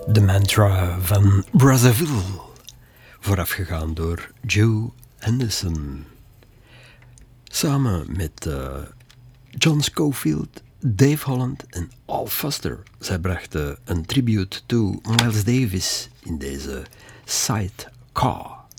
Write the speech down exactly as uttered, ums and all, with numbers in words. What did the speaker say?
De Mantra van Brazzaville, voorafgegaan door Joe Henderson. Samen met uh, John Scofield, Dave Holland en Al Foster. Zij brachten een tribute to Miles Davis in deze Sidecar.